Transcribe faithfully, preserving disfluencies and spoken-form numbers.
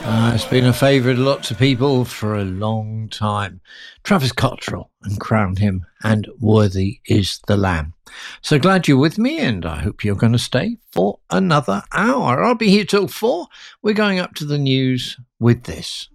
Uh, it's been a favourite of lots of people for a long time. Travis Cottrell and Crown Him and Worthy is the Lamb. So glad you're with me, and I hope you're going to stay for another hour. I'll be here till four. We're going up to the news with this.